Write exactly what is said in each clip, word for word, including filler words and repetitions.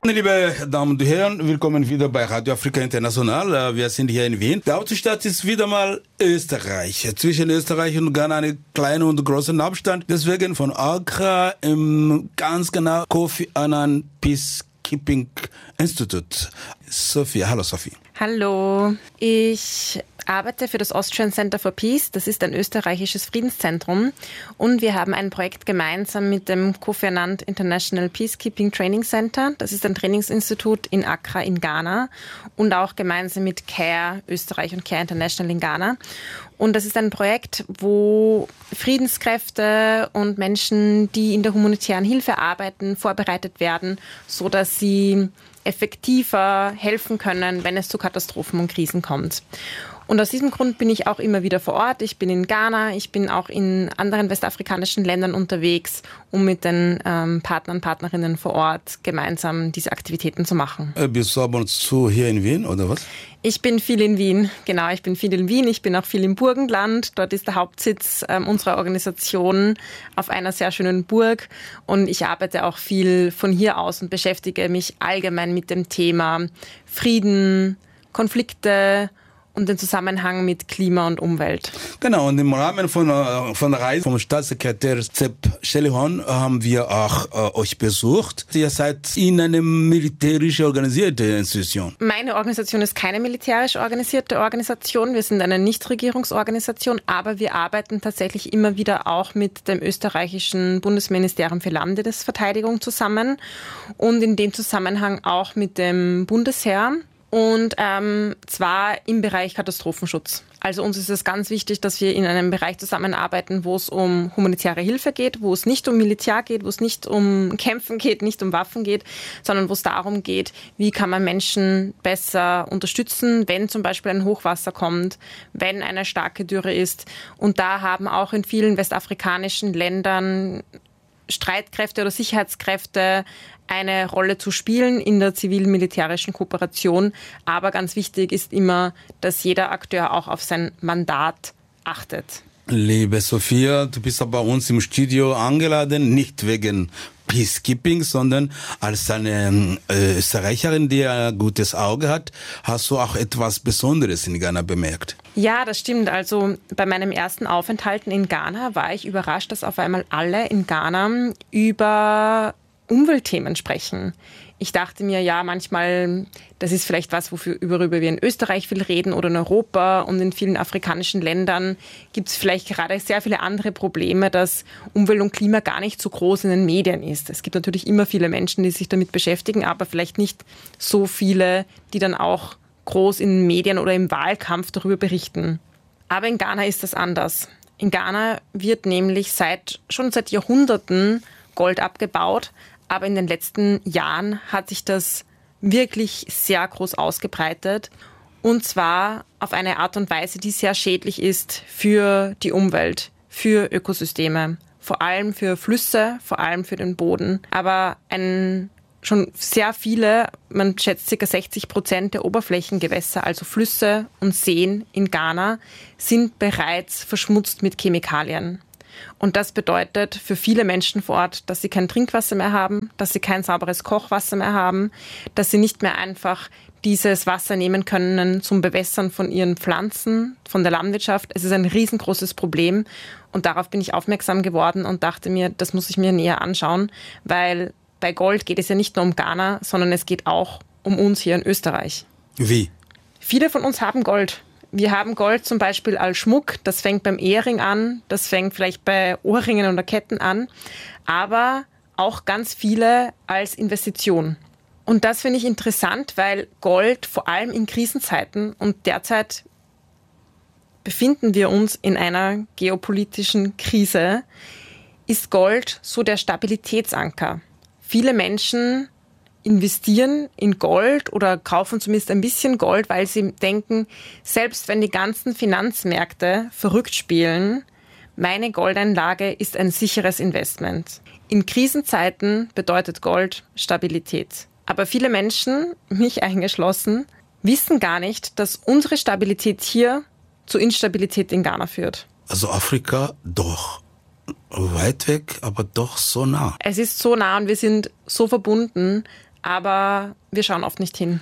Liebe Damen und Herren, willkommen wieder bei Radio Afrika International. Wir sind hier in Wien. Die Hauptstadt ist wieder mal Österreich. Zwischen Österreich und Ghana einen kleinen und großen Abstand. Deswegen von Accra im ganz genau Kofi Annan Peacekeeping Institute. Sophie, hallo Sophie. Hallo, ich arbeite für das Austrian Center for Peace. Das ist ein österreichisches Friedenszentrum. Und wir haben ein Projekt gemeinsam mit dem Kofi Annan International Peacekeeping Training Center. Das ist ein Trainingsinstitut in Accra in Ghana. Und auch gemeinsam mit CARE Österreich und CARE International in Ghana. Und das ist ein Projekt, wo Friedenskräfte und Menschen, die in der humanitären Hilfe arbeiten, vorbereitet werden, so dass sie effektiver helfen können, wenn es zu Katastrophen und Krisen kommt. Und aus diesem Grund bin ich auch immer wieder vor Ort. Ich bin in Ghana, ich bin auch in anderen westafrikanischen Ländern unterwegs, um mit den ähm, Partnern und Partnerinnen vor Ort gemeinsam diese Aktivitäten zu machen. Äh, bist du ab und zu hier in Wien, oder was? Ich bin viel in Wien, genau, ich bin viel in Wien. Ich bin auch viel im Burgenland. Dort ist der Hauptsitz ähm, unserer Organisation auf einer sehr schönen Burg. Und ich arbeite auch viel von hier aus und beschäftige mich allgemein mit dem Thema Frieden, Konflikte und den Zusammenhang mit Klima und Umwelt. Genau, und im Rahmen von, von der Reise vom Staatssekretär Sepp Schellihorn haben wir auch äh, euch besucht. Ihr seid in eine militärisch organisierte Institution. Meine Organisation ist keine militärisch organisierte Organisation. Wir sind eine Nichtregierungsorganisation, aber wir arbeiten tatsächlich immer wieder auch mit dem österreichischen Bundesministerium für Landesverteidigung zusammen und in dem Zusammenhang auch mit dem Bundesheer. Und ähm, zwar im Bereich Katastrophenschutz. Also uns ist es ganz wichtig, dass wir in einem Bereich zusammenarbeiten, wo es um humanitäre Hilfe geht, wo es nicht um Militär geht, wo es nicht um Kämpfen geht, nicht um Waffen geht, sondern wo es darum geht, wie kann man Menschen besser unterstützen, wenn zum Beispiel ein Hochwasser kommt, wenn eine starke Dürre ist. Und da haben auch in vielen westafrikanischen Ländern Streitkräfte oder Sicherheitskräfte eine Rolle zu spielen in der zivil-militärischen Kooperation. Aber ganz wichtig ist immer, dass jeder Akteur auch auf sein Mandat achtet. Liebe Sophia, du bist bei uns im Studio eingeladen, nicht wegen Peacekeeping, sondern als eine äh, Österreicherin, die ein gutes Auge hat, hast du auch etwas Besonderes in Ghana bemerkt. Ja, das stimmt. Also bei meinem ersten Aufenthalt in Ghana war ich überrascht, dass auf einmal alle in Ghana über Umweltthemen sprechen. Ich dachte mir, ja, manchmal, das ist vielleicht was, wofür, worüber wir in Österreich viel reden oder in Europa und in vielen afrikanischen Ländern gibt es vielleicht gerade sehr viele andere Probleme, dass Umwelt und Klima gar nicht so groß in den Medien ist. Es gibt natürlich immer viele Menschen, die sich damit beschäftigen, aber vielleicht nicht so viele, die dann auch groß in den Medien oder im Wahlkampf darüber berichten. Aber in Ghana ist das anders. In Ghana wird nämlich seit, schon seit Jahrhunderten Gold abgebaut, aber in den letzten Jahren hat sich das wirklich sehr groß ausgebreitet und zwar auf eine Art und Weise, die sehr schädlich ist für die Umwelt, für Ökosysteme, vor allem für Flüsse, vor allem für den Boden. Aber ein, schon sehr viele, man schätzt ca. sechzig Prozent der Oberflächengewässer, also Flüsse und Seen in Ghana, sind bereits verschmutzt mit Chemikalien. Und das bedeutet für viele Menschen vor Ort, dass sie kein Trinkwasser mehr haben, dass sie kein sauberes Kochwasser mehr haben, dass sie nicht mehr einfach dieses Wasser nehmen können zum Bewässern von ihren Pflanzen, von der Landwirtschaft. Es ist ein riesengroßes Problem und darauf bin ich aufmerksam geworden und dachte mir, das muss ich mir näher anschauen, weil bei Gold geht es ja nicht nur um Ghana, sondern es geht auch um uns hier in Österreich. Wie? Viele von uns haben Gold. Wir haben Gold zum Beispiel als Schmuck, das fängt beim Ehering an, das fängt vielleicht bei Ohrringen oder Ketten an, aber auch ganz viele als Investition. Und das finde ich interessant, weil Gold vor allem in Krisenzeiten und derzeit befinden wir uns in einer geopolitischen Krise, ist Gold so der Stabilitätsanker. Viele Menschen investieren in Gold oder kaufen zumindest ein bisschen Gold, weil sie denken, selbst wenn die ganzen Finanzmärkte verrückt spielen, meine Goldanlage ist ein sicheres Investment. In Krisenzeiten bedeutet Gold Stabilität. Aber viele Menschen, mich eingeschlossen, wissen gar nicht, dass unsere Stabilität hier zu Instabilität in Ghana führt. Also Afrika doch weit weg, aber doch so nah. Es ist so nah und wir sind so verbunden, aber wir schauen oft nicht hin.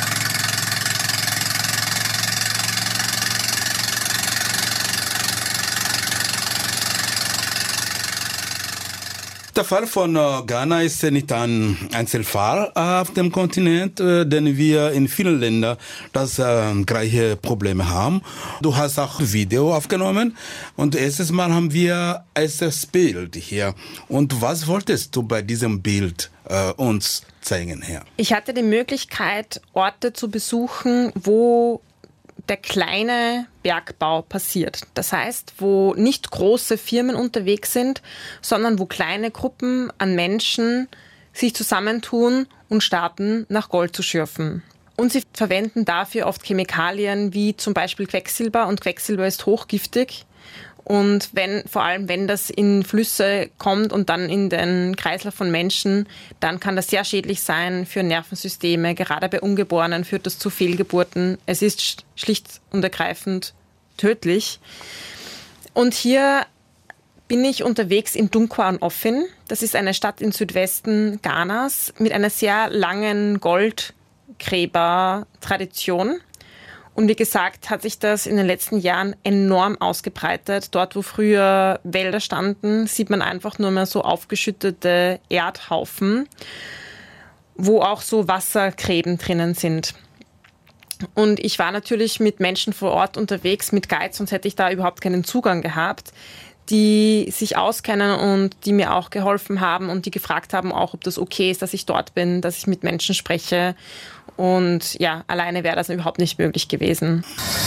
Der Fall von Ghana ist nicht ein Einzelfall auf dem Kontinent, denn wir in vielen Ländern das äh, gleiche Probleme haben. Du hast auch Video aufgenommen und erstes Mal haben wir erstes Bild hier. Und was wolltest du bei diesem Bild äh, uns zeigen, Herr? Ich hatte die Möglichkeit, Orte zu besuchen, wo der kleine Bergbau passiert. Das heißt, wo nicht große Firmen unterwegs sind, sondern wo kleine Gruppen an Menschen sich zusammentun und starten, nach Gold zu schürfen. Und sie verwenden dafür oft Chemikalien wie zum Beispiel Quecksilber, und Quecksilber ist hochgiftig. Und wenn, vor allem wenn das in Flüsse kommt und dann in den Kreislauf von Menschen, dann kann das sehr schädlich sein für Nervensysteme. Gerade bei Ungeborenen führt das zu Fehlgeburten. Es ist schlicht und ergreifend tödlich. Und hier bin ich unterwegs in Dunkwa-on-Offin. Das ist eine Stadt im Südwesten Ghanas mit einer sehr langen Goldgräber-Tradition. Und wie gesagt, hat sich das in den letzten Jahren enorm ausgebreitet. Dort, wo früher Wälder standen, sieht man einfach nur mehr so aufgeschüttete Erdhaufen, wo auch so Wassergräben drinnen sind. Und ich war natürlich mit Menschen vor Ort unterwegs, mit Guides, sonst hätte ich da überhaupt keinen Zugang gehabt, die sich auskennen und die mir auch geholfen haben und die gefragt haben auch, ob das okay ist, dass ich dort bin, dass ich mit Menschen spreche. Und ja, alleine wäre das überhaupt nicht möglich gewesen.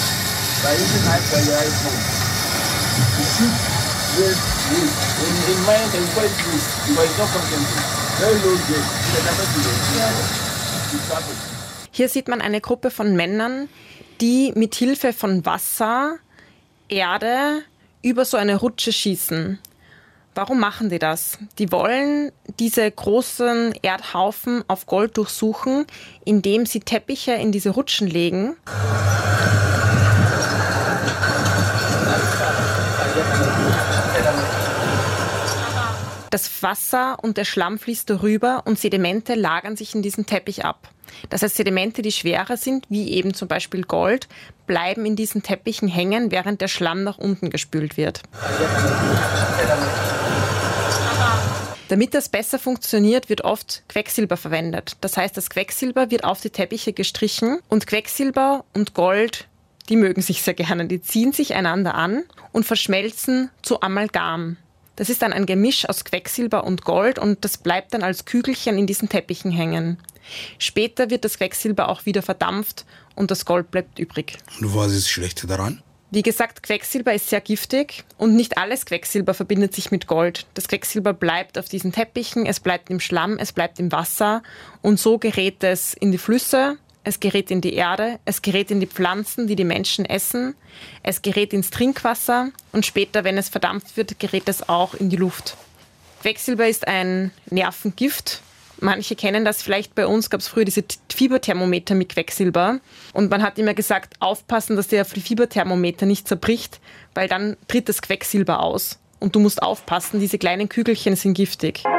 Hier sieht man eine Gruppe von Männern, die mit Hilfe von Wasser, Erde über so eine Rutsche schießen. Warum machen die das? Die wollen diese großen Erdhaufen auf Gold durchsuchen, indem sie Teppiche in diese Rutschen legen. Das Wasser und der Schlamm fließt darüber und Sedimente lagern sich in diesem Teppich ab. Das heißt, Sedimente, die schwerer sind, wie eben zum Beispiel Gold, bleiben in diesen Teppichen hängen, während der Schlamm nach unten gespült wird. Damit das besser funktioniert, wird oft Quecksilber verwendet. Das heißt, das Quecksilber wird auf die Teppiche gestrichen und Quecksilber und Gold, die mögen sich sehr gerne. Die ziehen sich einander an und verschmelzen zu Amalgam. Das ist dann ein Gemisch aus Quecksilber und Gold und das bleibt dann als Kügelchen in diesen Teppichen hängen. Später wird das Quecksilber auch wieder verdampft und das Gold bleibt übrig. Und was ist schlecht daran? Wie gesagt, Quecksilber ist sehr giftig und nicht alles Quecksilber verbindet sich mit Gold. Das Quecksilber bleibt auf diesen Teppichen, es bleibt im Schlamm, es bleibt im Wasser und so gerät es in die Flüsse, es gerät in die Erde, es gerät in die Pflanzen, die die Menschen essen, es gerät ins Trinkwasser und später, wenn es verdampft wird, gerät es auch in die Luft. Quecksilber ist ein Nervengift. Manche kennen das vielleicht, bei uns gab es früher diese Fieberthermometer mit Quecksilber und man hat immer gesagt, aufpassen, dass der Fieberthermometer nicht zerbricht, weil dann tritt das Quecksilber aus und du musst aufpassen, diese kleinen Kügelchen sind giftig.